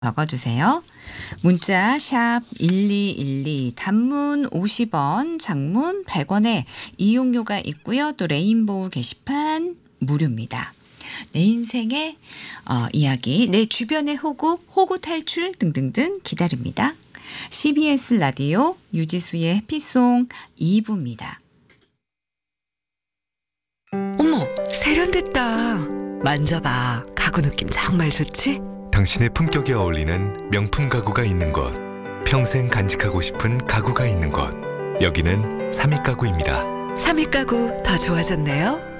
적어주세요. 문자 샵 1212, 단문 50원, 장문 100원에 이용료가 있고요. 또 레인보우 게시판 무료입니다. 내 인생의 이야기, 내 주변의 호구 탈출 등등등 기다립니다. CBS 라디오 유지수의 해피송 2부입니다. 어머, 세련됐다. 만져봐. 가구 느낌 정말 좋지? 당신의 품격에 어울리는 명품 가구가 있는 곳, 평생 간직하고 싶은 가구가 있는 곳, 여기는 삼익가구입니다. 삼익 가구 더 좋아졌네요.